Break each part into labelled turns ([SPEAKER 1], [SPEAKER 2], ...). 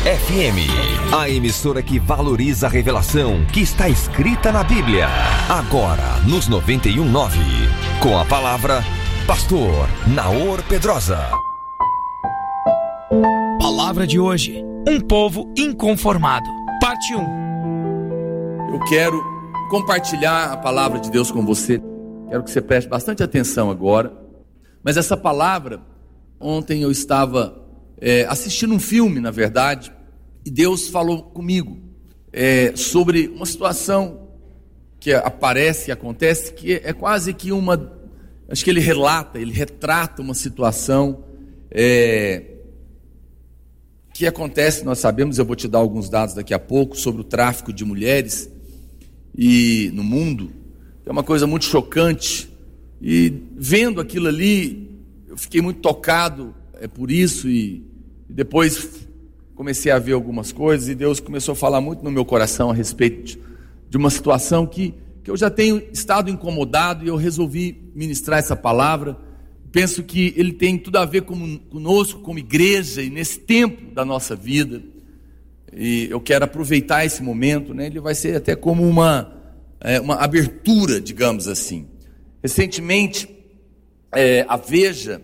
[SPEAKER 1] FM, a emissora que valoriza a revelação que está escrita na Bíblia. Agora, nos 91.9, com a palavra Pastor Naor Pedrosa.
[SPEAKER 2] Palavra de hoje: um povo inconformado. Parte 1.
[SPEAKER 3] Eu quero compartilhar a palavra de Deus com você. Quero que você preste bastante atenção agora. Mas essa palavra, ontem eu estava assistindo um filme, na verdade, e Deus falou comigo sobre uma situação que aparece e acontece, que é quase que acho que ele retrata uma situação que acontece, nós sabemos, eu vou te dar alguns dados daqui a pouco, sobre o tráfico de mulheres no mundo. É uma coisa muito chocante, e vendo aquilo ali, eu fiquei muito tocado por isso, e depois comecei a ver algumas coisas, e Deus começou a falar muito no meu coração a respeito de uma situação que eu já tenho estado incomodado, e eu resolvi ministrar essa palavra. Penso que ele tem tudo a ver conosco, como igreja, e nesse tempo da nossa vida, e eu quero aproveitar esse momento, né? Ele vai ser até como uma abertura, digamos assim. Recentemente, a Veja,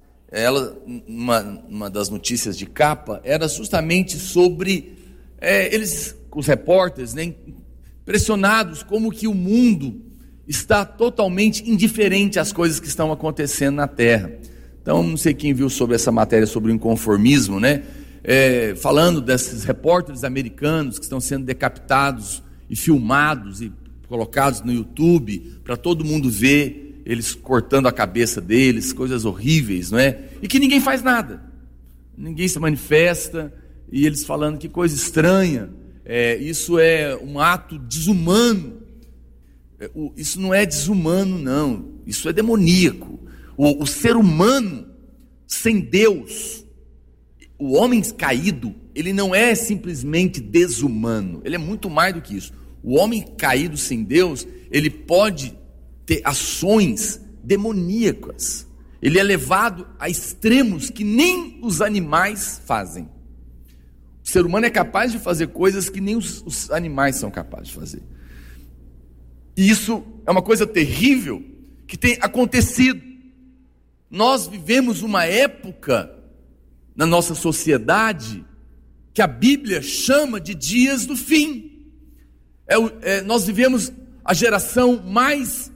[SPEAKER 3] uma das notícias de capa, era justamente sobre os repórteres, né, impressionados como que o mundo está totalmente indiferente às coisas que estão acontecendo na Terra. Então, não sei quem viu sobre essa matéria sobre o inconformismo, né? Falando desses repórteres americanos que estão sendo decapitados e filmados e colocados no YouTube para todo mundo ver, eles cortando a cabeça deles, coisas horríveis, não é? E que ninguém faz nada, ninguém se manifesta, e eles falando que coisa estranha, isso é um ato desumano. Isso não é desumano, não, isso é demoníaco. O ser humano sem Deus, o homem caído, ele não é simplesmente desumano, ele é muito mais do que isso. O homem caído sem Deus, ele pode ter ações demoníacas. Ele é levado a extremos que nem os animais fazem. O ser humano é capaz de fazer coisas que nem os animais são capazes de fazer. E isso é uma coisa terrível que tem acontecido. Nós vivemos uma época na nossa sociedade que a Bíblia chama de dias do fim. Nós vivemos a geração mais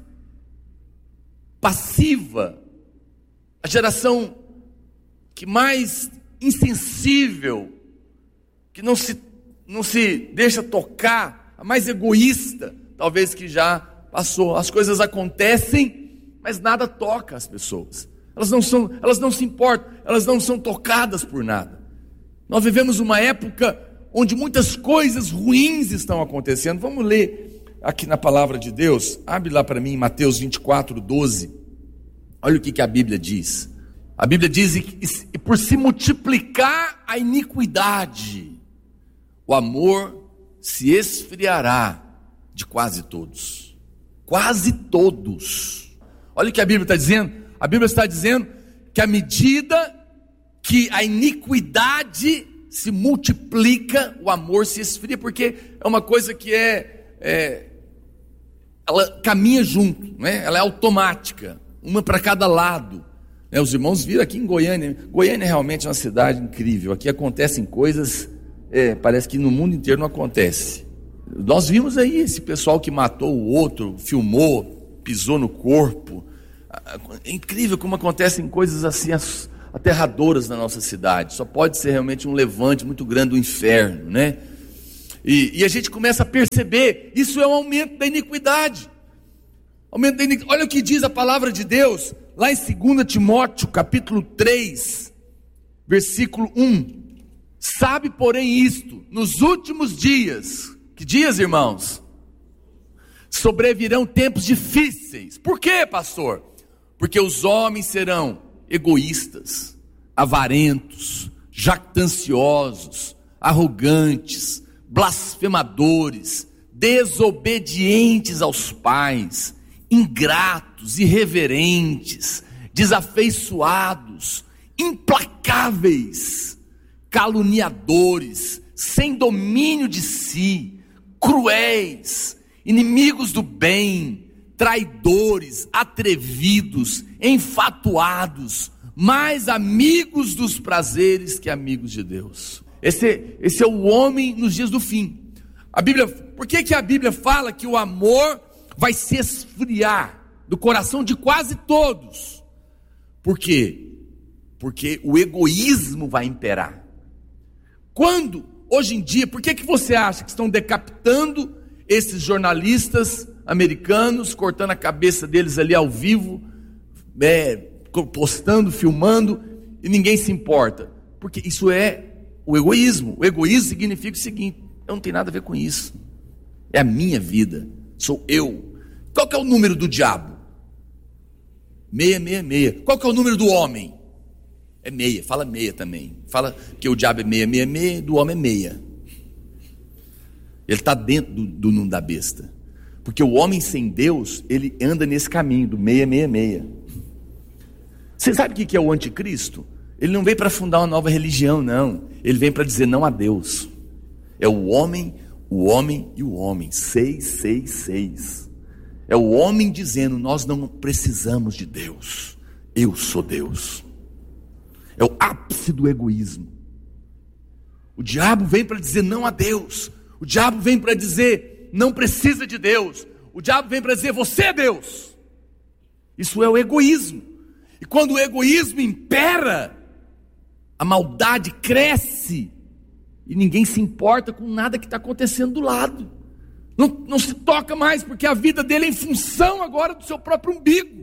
[SPEAKER 3] passiva, a geração que mais insensível, que não se deixa tocar, a mais egoísta, talvez, que já passou. As coisas acontecem, mas nada toca as pessoas. Elas não se importam, elas não são tocadas por nada. Nós vivemos uma época onde muitas coisas ruins estão acontecendo. Vamos ler aqui na palavra de Deus. Abre lá para mim, Mateus 24:12. Olha o que a Bíblia diz. A Bíblia diz que por se multiplicar a iniquidade, o amor se esfriará de quase todos. Quase todos. Olha o que a Bíblia está dizendo. A Bíblia está dizendo que à medida que a iniquidade se multiplica, o amor se esfria, porque é uma coisa que ela caminha junto, né? Ela é automática, uma para cada lado, né? Os irmãos viram aqui em Goiânia. Goiânia realmente é uma cidade incrível. Aqui acontecem coisas, parece que no mundo inteiro não acontece. Nós vimos aí esse pessoal que matou o outro, filmou, pisou no corpo. É incrível como acontecem coisas assim aterradoras na nossa cidade. Só pode ser realmente um levante muito grande do inferno, né? E a gente começa a perceber, isso é um aumento da iniquidade. Olha o que diz a palavra de Deus, lá em 2 Timóteo, capítulo 3, versículo 1. Sabe, porém, isto, nos últimos dias, que dias, irmãos? Sobrevirão tempos difíceis. Por quê, pastor? Porque os homens serão egoístas, avarentos, jactanciosos, arrogantes, blasfemadores, desobedientes aos pais, ingratos, irreverentes, desafeiçoados, implacáveis, caluniadores, sem domínio de si, cruéis, inimigos do bem, traidores, atrevidos, enfatuados, mais amigos dos prazeres que amigos de Deus. Esse é o homem nos dias do fim. Por que a Bíblia fala que o amor vai se esfriar do coração de quase todos? Por quê? Porque o egoísmo vai imperar. Hoje em dia, por que você acha que estão decapitando esses jornalistas americanos, cortando a cabeça deles ali ao vivo, postando, filmando, e ninguém se importa? Porque isso é o egoísmo. O egoísmo significa o seguinte: eu não tenho nada a ver com isso, é a minha vida, sou eu. Qual que é o número do diabo? 666. Qual que é o número do homem? É 6, fala 6 também. Fala que o diabo é 666, do homem é 6. Ele está dentro do número da besta. Porque o homem sem Deus, ele anda nesse caminho do 666. Você sabe o que é o anticristo? Ele não vem para fundar uma nova religião, não. Ele vem para dizer não a Deus. É o homem e o homem. 666. É o homem dizendo: nós não precisamos de Deus, eu sou Deus. É o ápice do egoísmo. O diabo vem para dizer não a Deus. O diabo vem para dizer não precisa de Deus. O diabo vem para dizer você é Deus. Isso é o egoísmo. E quando o egoísmo impera, a maldade cresce e ninguém se importa com nada que está acontecendo do lado. Não se toca mais, porque a vida dele é em função agora do seu próprio umbigo.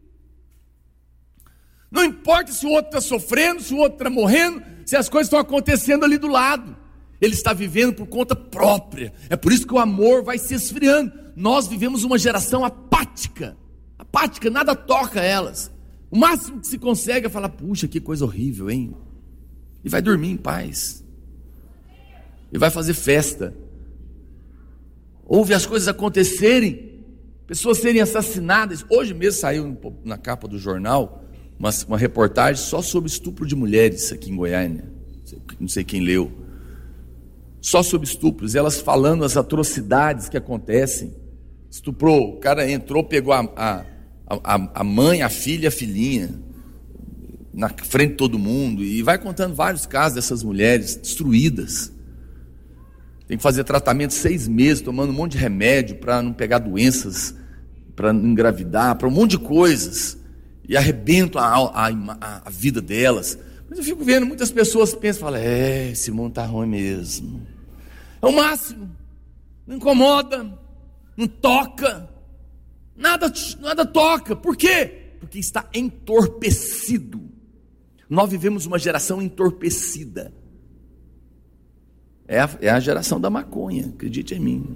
[SPEAKER 3] Não importa se o outro está sofrendo, se o outro está morrendo, se as coisas estão acontecendo ali do lado. Ele está vivendo por conta própria. É por isso que o amor vai se esfriando. Nós vivemos uma geração apática. Apática, nada toca elas. O máximo que se consegue é falar: puxa, que coisa horrível, hein? E vai dormir em paz. E vai fazer festa. Ouve as coisas acontecerem, pessoas serem assassinadas. Hoje mesmo saiu na capa do jornal uma reportagem só sobre estupro de mulheres aqui em Goiânia. Não sei quem leu. Só sobre estupros, elas falando as atrocidades que acontecem. Estuprou, o cara entrou, pegou a mãe, a filha, a filhinha, na frente de todo mundo, e vai contando vários casos dessas mulheres destruídas. Tem que fazer tratamento 6 meses, tomando um monte de remédio para não pegar doenças, para não engravidar, para um monte de coisas, e arrebentam a vida delas. Mas eu fico vendo, muitas pessoas pensam, falam: esse mundo está ruim mesmo. É o máximo, não incomoda, não toca, nada toca. Por quê? Porque está entorpecido. Nós vivemos uma geração entorpecida. É a geração da maconha, acredite em mim.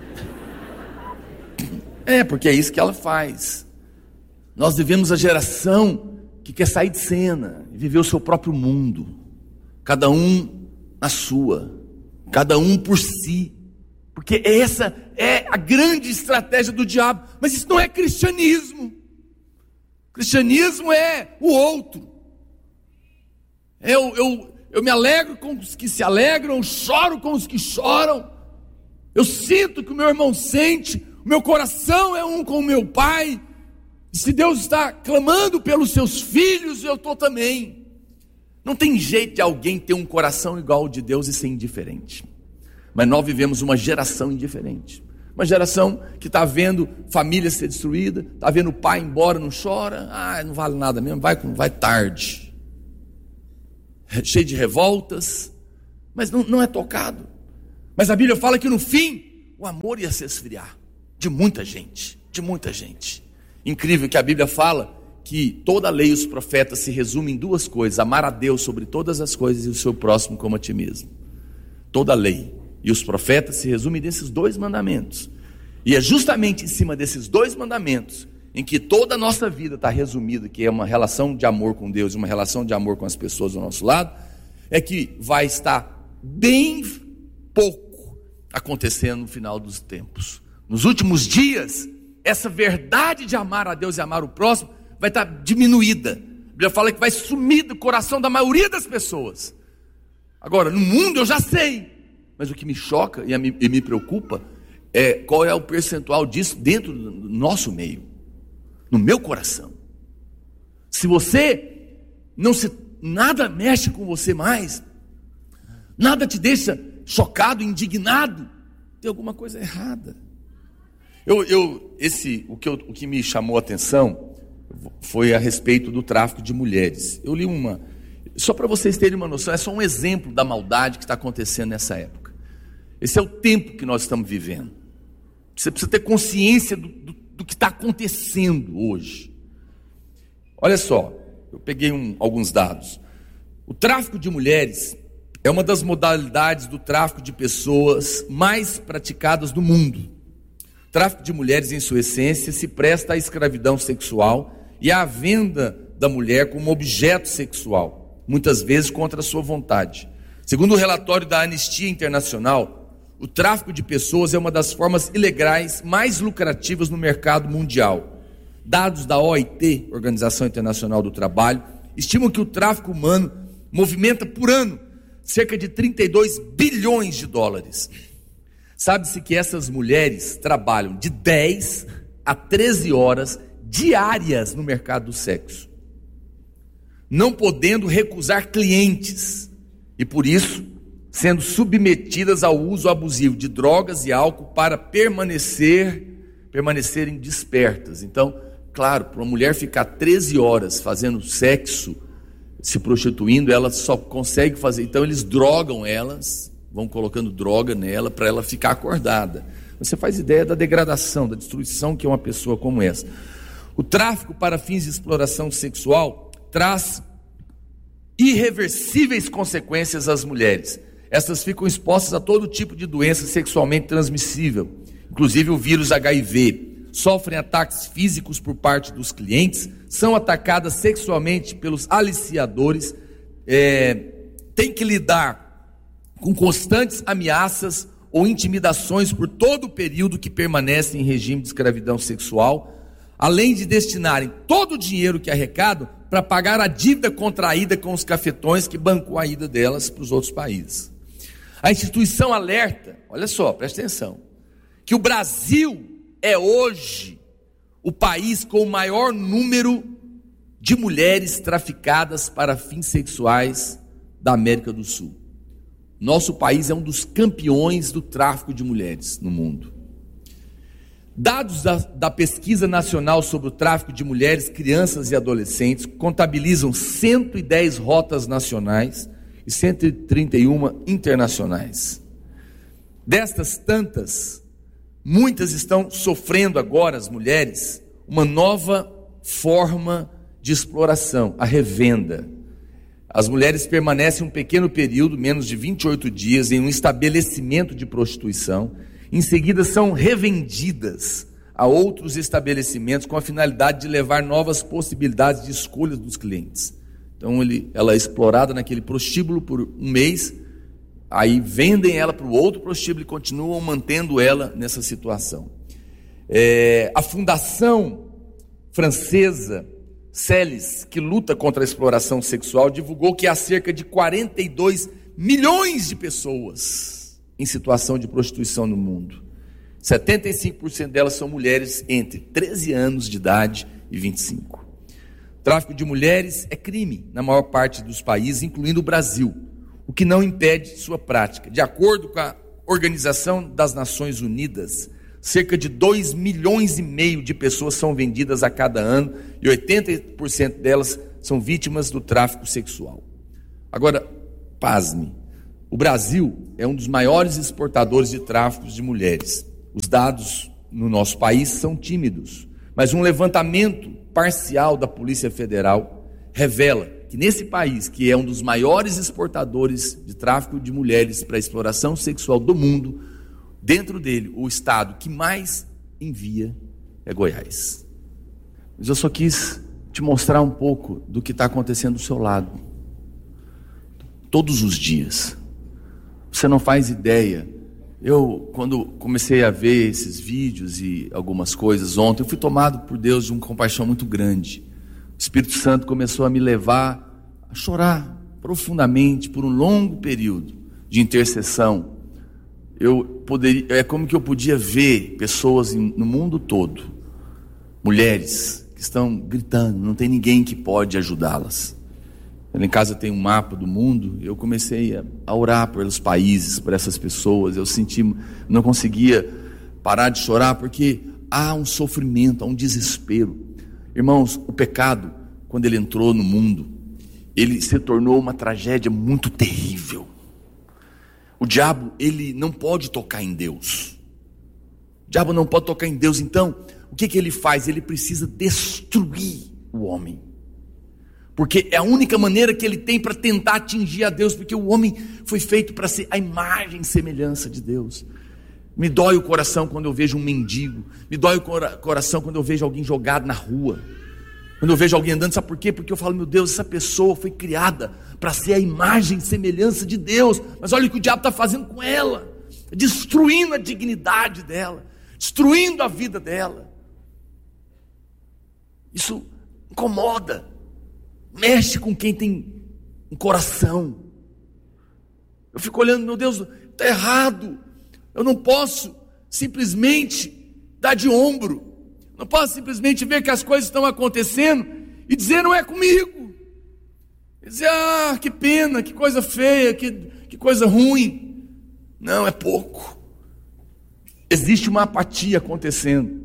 [SPEAKER 3] Porque é isso que ela faz. Nós vivemos a geração que quer sair de cena e viver o seu próprio mundo, cada um na sua, cada um por si, porque essa é a grande estratégia do diabo. Mas isso não é cristianismo. Cristianismo é o outro. Eu me alegro com os que se alegram, eu choro com os que choram, eu sinto que o meu irmão sente, o meu coração é um com o meu Pai. E se Deus está clamando pelos seus filhos, eu estou também. Não tem jeito de alguém ter um coração igual ao de Deus e ser indiferente. Mas nós vivemos uma geração indiferente. Uma geração que está vendo família ser destruída, está vendo o pai ir embora, não chora. Não vale nada mesmo, vai tarde. Cheio de revoltas, mas não é tocado. Mas a Bíblia fala que no fim, o amor ia se esfriar. De muita gente. Incrível que a Bíblia fala que toda a lei e os profetas se resumem em 2 coisas: amar a Deus sobre todas as coisas e o seu próximo como a ti mesmo. Toda a lei e os profetas se resumem nesses 2 mandamentos. E é justamente em cima desses 2 mandamentos em que toda a nossa vida está resumida, que é uma relação de amor com Deus e uma relação de amor com as pessoas do nosso lado, é que vai estar bem pouco acontecendo no final dos tempos. Nos últimos dias, essa verdade de amar a Deus e amar o próximo vai estar diminuída. A Bíblia fala que vai sumir do coração da maioria das pessoas. Agora, no mundo eu já sei, mas o que me choca e me preocupa é qual é o percentual disso dentro do nosso meio, no meu coração. Se você nada mexe com você mais, nada te deixa chocado, indignado, tem alguma coisa errada. O que me chamou a atenção foi a respeito do tráfico de mulheres. Eu li só para vocês terem uma noção, é só um exemplo da maldade que está acontecendo nessa época. Esse é o tempo que nós estamos vivendo. Você precisa ter consciência do que está acontecendo hoje. Olha só, eu peguei alguns dados. O tráfico de mulheres é uma das modalidades do tráfico de pessoas mais praticadas no mundo. O tráfico de mulheres, em sua essência, se presta à escravidão sexual e à venda da mulher como objeto sexual, muitas vezes contra a sua vontade. Segundo o relatório da Anistia Internacional, o tráfico de pessoas é uma das formas ilegais mais lucrativas no mercado mundial. Dados da OIT, Organização Internacional do Trabalho, estimam que o tráfico humano movimenta por ano cerca de 32 bilhões de dólares. Sabe-se que essas mulheres trabalham de 10 a 13 horas diárias no mercado do sexo, não podendo recusar clientes e, por isso, sendo submetidas ao uso abusivo de drogas e álcool para permanecerem despertas. Então, claro, para uma mulher ficar 13 horas fazendo sexo, se prostituindo, ela só consegue fazer. Então, eles drogam elas, vão colocando droga nela para ela ficar acordada. Você faz ideia da degradação, da destruição que é uma pessoa como essa. O tráfico para fins de exploração sexual traz irreversíveis consequências às mulheres. Essas ficam expostas a todo tipo de doença sexualmente transmissível, inclusive o vírus HIV. Sofrem ataques físicos por parte dos clientes, são atacadas sexualmente pelos aliciadores, têm que lidar com constantes ameaças ou intimidações por todo o período que permanecem em regime de escravidão sexual, além de destinarem todo o dinheiro que arrecadam para pagar a dívida contraída com os cafetões que bancou a ida delas para os outros países. A instituição alerta, olha só, presta atenção, que o Brasil é hoje o país com o maior número de mulheres traficadas para fins sexuais da América do Sul. Nosso país é um dos campeões do tráfico de mulheres no mundo. Dados da Pesquisa Nacional sobre o Tráfico de Mulheres, Crianças e Adolescentes contabilizam 110 rotas nacionais e 131 internacionais. Destas tantas, muitas estão sofrendo agora, as mulheres, uma nova forma de exploração, a revenda. As mulheres permanecem um pequeno período, menos de 28 dias, em um estabelecimento de prostituição. Em seguida são revendidas a outros estabelecimentos com a finalidade de levar novas possibilidades de escolha dos clientes. Então ela é explorada naquele prostíbulo por um mês, aí vendem ela para o outro prostíbulo e continuam mantendo ela nessa situação. A Fundação Francesa Celis, que luta contra a exploração sexual, divulgou que há cerca de 42 milhões de pessoas em situação de prostituição no mundo. 75% delas são mulheres entre 13 anos de idade e 25. O tráfico de mulheres é crime na maior parte dos países, incluindo o Brasil, o que não impede sua prática. De acordo com a Organização das Nações Unidas, cerca de 2,5 milhões de pessoas são vendidas a cada ano e 80% delas são vítimas do tráfico sexual. Agora, pasme, o Brasil é um dos maiores exportadores de tráfico de mulheres. Os dados no nosso país são tímidos, mas um levantamento parcial da Polícia Federal revela que nesse país, que é um dos maiores exportadores de tráfico de mulheres para exploração sexual do mundo, dentro dele, o estado que mais envia é Goiás. Mas eu só quis te mostrar um pouco do que está acontecendo do seu lado. Todos os dias. Você não faz ideia. Eu, quando comecei a ver esses vídeos e algumas coisas ontem, eu fui tomado por Deus de uma compaixão muito grande. O Espírito Santo começou a me levar a chorar profundamente por um longo período de intercessão, é como que eu podia ver pessoas no mundo todo, mulheres que estão gritando, não tem ninguém que pode ajudá-las. Lá em casa tem um mapa do mundo, eu comecei a orar pelos países, por essas pessoas. Eu não conseguia parar de chorar, porque há um sofrimento, há um desespero. Irmãos, o pecado, quando ele entrou no mundo, ele se tornou uma tragédia muito terrível. O diabo, ele não pode tocar em Deus. O diabo não pode tocar em Deus. Então, o que ele faz? Ele precisa destruir o homem, porque é a única maneira que ele tem para tentar atingir a Deus, porque o homem foi feito para ser a imagem e semelhança de Deus. Me dói o coração quando eu vejo um mendigo, me dói o coração quando eu vejo alguém jogado na rua, quando eu vejo alguém andando. Sabe por quê? Porque eu falo, meu Deus, essa pessoa foi criada para ser a imagem e semelhança de Deus, mas olha o que o diabo está fazendo com ela, destruindo a dignidade dela, destruindo a vida dela. Isso incomoda, mexe com quem tem um coração. Eu fico olhando, meu Deus, está errado. Eu não posso simplesmente dar de ombro, não posso simplesmente ver que as coisas estão acontecendo e dizer, não é comigo. E dizer, que pena, que coisa feia, que coisa ruim. Não, é pouco. Existe uma apatia acontecendo,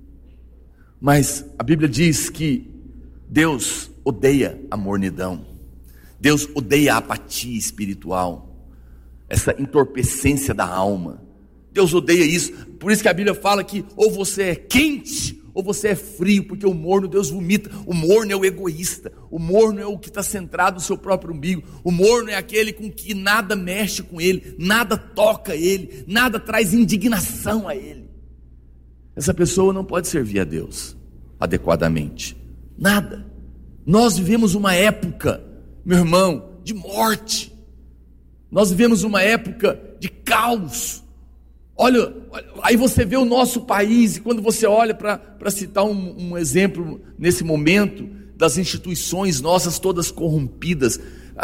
[SPEAKER 3] mas a Bíblia diz que Deus odeia a mornidão, Deus odeia a apatia espiritual, essa entorpecência da alma. Deus odeia isso. Por isso que a Bíblia fala que ou você é quente ou você é frio, porque o morno Deus vomita. O morno é o egoísta, o morno é o que está centrado no seu próprio umbigo, o morno é aquele com que nada mexe com ele, nada toca ele, nada traz indignação a ele. Essa pessoa não pode servir a Deus adequadamente, nada. Nós vivemos uma época, meu irmão, de morte. Nós vivemos uma época de caos. Olha, aí você vê o nosso país, e quando você olha, para citar um exemplo nesse momento, das instituições nossas todas corrompidas,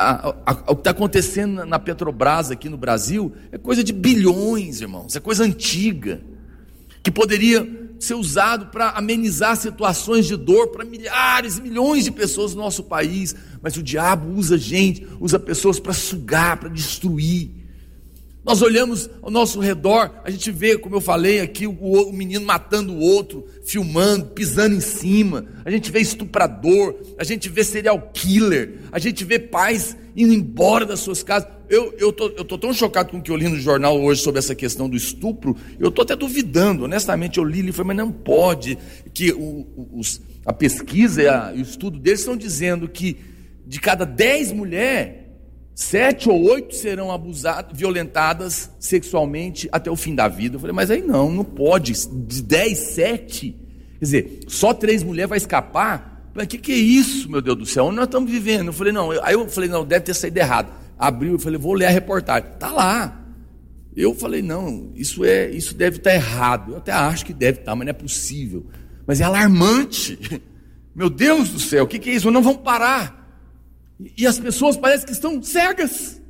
[SPEAKER 3] o que está acontecendo na Petrobras aqui no Brasil, é coisa de bilhões, irmãos, é coisa antiga, que poderia ser usado para amenizar situações de dor para milhares e milhões de pessoas no nosso país, mas o diabo usa pessoas para sugar, para destruir. Nós olhamos ao nosso redor, a gente vê, como eu falei aqui, o menino matando o outro, filmando, pisando em cima, a gente vê estuprador, a gente vê serial killer, a gente vê pais indo embora das suas casas. Eu tô tão chocado com o que eu li no jornal hoje sobre essa questão do estupro, eu estou até duvidando, honestamente. Eu li e falei, mas não pode, que a pesquisa e o estudo deles estão dizendo que de cada 10 mulheres, 7 ou 8 serão abusadas, violentadas sexualmente até o fim da vida. Eu falei, mas aí não pode, de 10, 7, quer dizer, só 3 mulheres vai escapar? Mas que é isso, meu Deus do céu, onde nós estamos vivendo? Eu falei, não, deve ter saído errado. Abriu, eu falei, vou ler a reportagem, está lá. Eu falei, não, isso deve estar errado. Eu até acho que deve estar, mas não é possível. Mas é alarmante. Meu Deus do céu, o que é isso? Não vamos parar. E as pessoas parecem que estão cegas.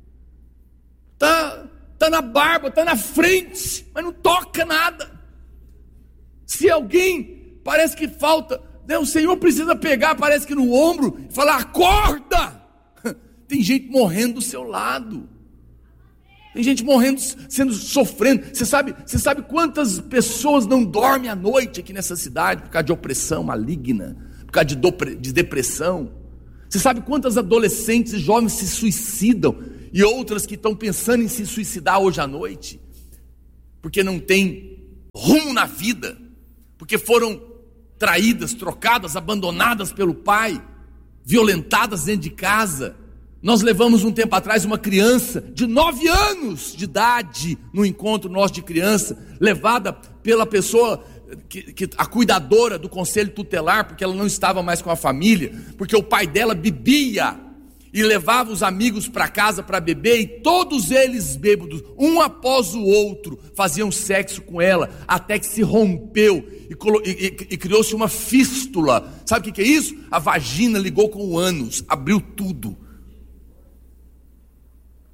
[SPEAKER 3] Tá na barba, tá na frente, mas não toca nada. Se alguém parece que falta, o Senhor precisa pegar, parece que no ombro, e falar, acorda. Tem gente morrendo do seu lado. Tem gente morrendo, sofrendo. Você sabe quantas pessoas não dormem à noite aqui nessa cidade por causa de opressão maligna, por causa de depressão? Você sabe quantas adolescentes e jovens se suicidam, e outras que estão pensando em se suicidar hoje à noite, porque não tem rumo na vida, porque foram traídas, trocadas, abandonadas pelo pai, violentadas dentro de casa. Nós levamos um tempo atrás uma criança de 9 anos de idade, no encontro nosso de criança, levada pela pessoa, a cuidadora do conselho tutelar, porque ela não estava mais com a família, porque o pai dela bebia e levava os amigos para casa para beber, e todos eles bêbados, um após o outro, faziam sexo com ela, até que se rompeu e criou-se uma fístula. Sabe o que é isso? A vagina ligou com o ânus, abriu tudo.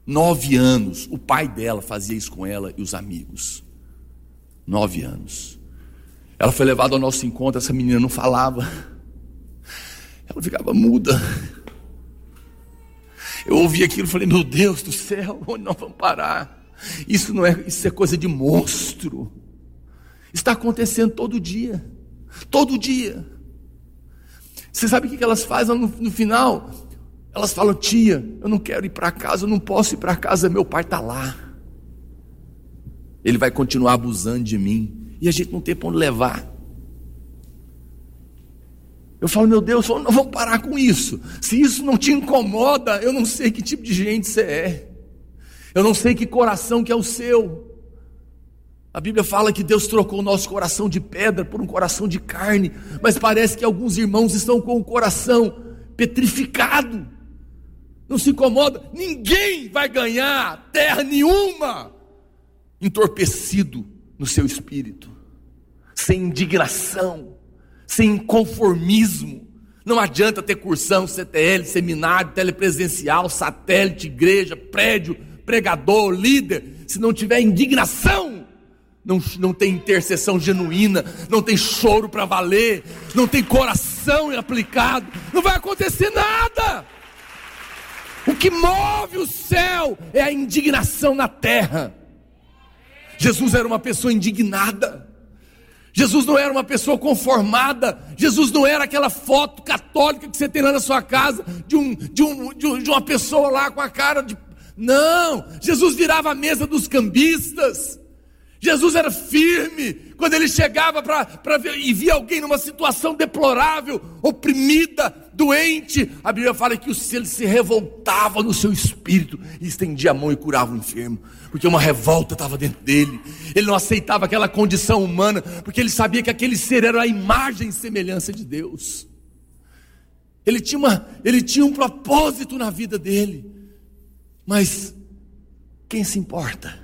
[SPEAKER 3] 9 anos, o pai dela fazia isso com ela e os amigos. 9 anos. Ela foi levada ao nosso encontro, essa menina não falava. Ela ficava muda. Eu ouvi aquilo e falei, meu Deus do céu, onde nós vamos parar? Isso é coisa de monstro. Está acontecendo todo dia. Todo dia. Você sabe o que elas fazem no final? Elas falam, tia, eu não quero ir para casa, eu não posso ir para casa, meu pai está lá. Ele vai continuar abusando de mim. E a gente não tem para onde levar. Eu falo, meu Deus, não vamos parar com isso. Se isso não te incomoda, eu não sei que tipo de gente você é. Eu não sei que coração que é o seu. A Bíblia fala que Deus trocou o nosso coração de pedra por um coração de carne. Mas parece que alguns irmãos estão com o coração petrificado. Não se incomoda. Ninguém vai ganhar terra nenhuma entorpecido no seu espírito, sem indignação, sem inconformismo. Não adianta ter cursão, CTL, seminário, telepresencial, satélite, igreja, prédio, pregador, líder, se não tiver indignação. Não tem intercessão genuína, não tem choro para valer, não tem coração aplicado, não vai acontecer nada. O que move o céu é a indignação na terra. Jesus era uma pessoa indignada. Jesus não era uma pessoa conformada. Jesus não era aquela foto católica que você tem lá na sua casa de uma pessoa lá com a cara de... Não, Jesus virava a mesa dos cambistas. Jesus era firme. Quando ele chegava para ver e via alguém numa situação deplorável, oprimida, doente, a Bíblia fala que ele se revoltava no seu espírito e estendia a mão e curava o enfermo, porque uma revolta estava dentro dele. Ele não aceitava aquela condição humana, porque ele sabia que aquele ser era a imagem e semelhança de Deus. Ele tinha um propósito na vida dele. Mas quem se importa?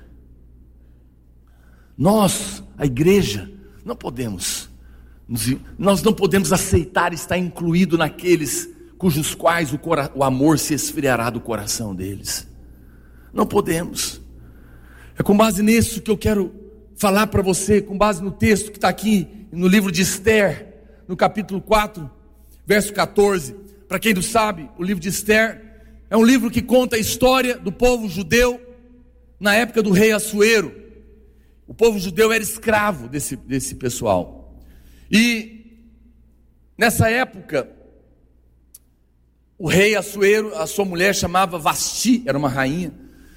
[SPEAKER 3] Nós, a igreja, nós não podemos aceitar estar incluído naqueles cujos quais o amor se esfriará do coração deles. Não podemos. É com base nisso que eu quero falar para você, com base no texto que está aqui no livro de Esther, no capítulo 4, verso 14. Para quem não sabe, o livro de Esther é um livro que conta a história do povo judeu na época do rei Assuero. O povo judeu era escravo desse pessoal. E nessa época, o rei Assuero, a sua mulher chamava Vasti, era uma rainha.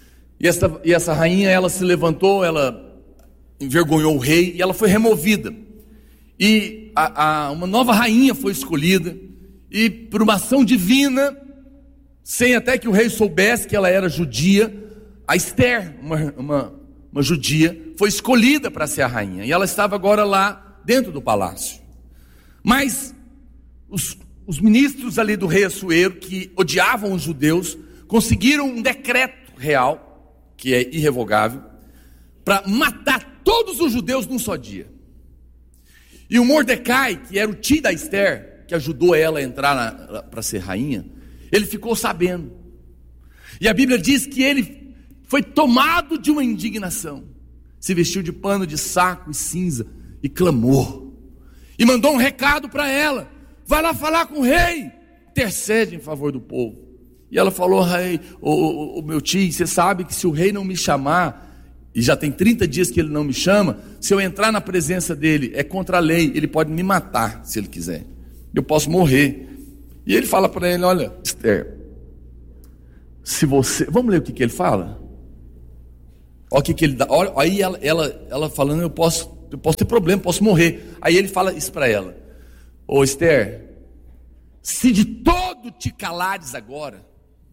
[SPEAKER 3] E essa rainha, ela se levantou, ela envergonhou o rei e ela foi removida. E uma nova rainha foi escolhida. E por uma ação divina, sem até que o rei soubesse que ela era judia, a Esther, uma judia, foi escolhida para ser a rainha. E ela estava agora lá dentro do palácio. Mas os ministros ali do rei Assuero, que odiavam os judeus, conseguiram um decreto real, que é irrevogável, para matar todos os judeus num só dia. E o Mordecai, que era o tio da Esther, que ajudou ela a entrar para ser rainha, ele ficou sabendo. E a Bíblia diz que ele foi tomado de uma indignação, se vestiu de pano de saco e cinza e clamou, e mandou um recado para ela: vai lá falar com o rei, intercede em favor do povo. E ela falou: rei, o meu tio, você sabe que se o rei não me chamar, e já tem 30 dias que ele não me chama, se eu entrar na presença dele, é contra a lei, ele pode me matar se ele quiser, eu posso morrer. E ele fala para ele: olha, Esther, se você... Vamos ler o que ele fala? Olha o que ele dá. Olha, aí ela falando: eu posso ter problema, posso morrer. Aí ele fala isso para ela: ô Esther, se de todo te calares agora,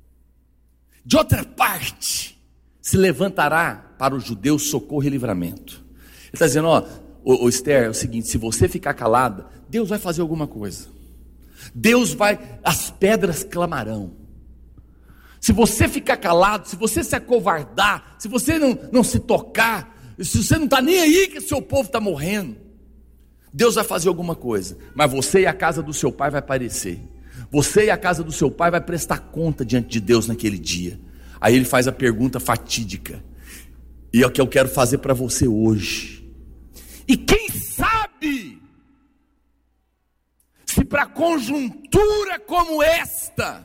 [SPEAKER 3] de outra parte se levantará para os judeus socorro e livramento. Ele está dizendo: ô Esther, é o seguinte, se você ficar calada, Deus vai fazer alguma coisa. Deus vai, as pedras clamarão. Se você ficar calado, se você se acovardar, se você não se tocar, se você não está nem aí que o seu povo está morrendo, Deus vai fazer alguma coisa. Mas você e a casa do seu pai vai aparecer. Você e a casa do seu pai vai prestar conta diante de Deus naquele dia. Aí ele faz a pergunta fatídica, e é o que eu quero fazer para você hoje. E quem sabe se para conjuntura como esta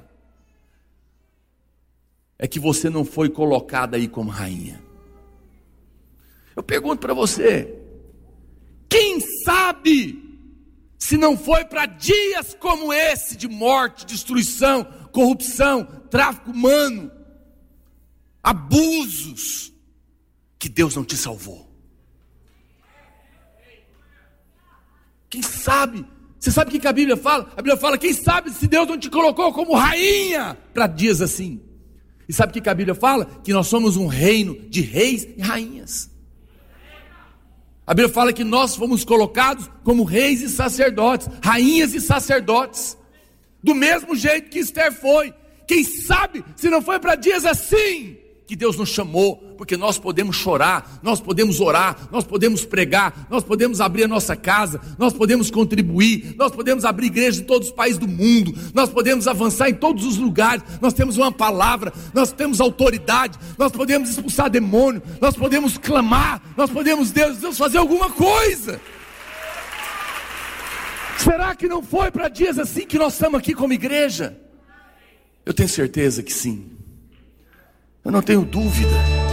[SPEAKER 3] é que você não foi colocada aí como rainha? Eu pergunto para você, quem sabe se não foi para dias como esse de morte, destruição, corrupção, tráfico humano, abusos, que Deus não te salvou? Quem sabe? Você sabe o que a Bíblia fala? A Bíblia fala, quem sabe se Deus não te colocou como rainha para dias assim? E sabe o que a Bíblia fala? Que nós somos um reino de reis e rainhas. A Bíblia fala que nós fomos colocados como reis e sacerdotes, rainhas e sacerdotes, do mesmo jeito que Esther foi. Quem sabe se não foi para dias assim que Deus nos chamou, porque nós podemos chorar, nós podemos orar, nós podemos pregar, nós podemos abrir a nossa casa, nós podemos contribuir, nós podemos abrir igrejas em todos os países do mundo, nós podemos avançar em todos os lugares, nós temos uma palavra, nós temos autoridade, nós podemos expulsar demônio, nós podemos clamar, nós podemos, Deus fazer alguma coisa. Será que não foi para dias assim que nós estamos aqui como igreja? Eu tenho certeza que sim. Eu não tenho dúvida.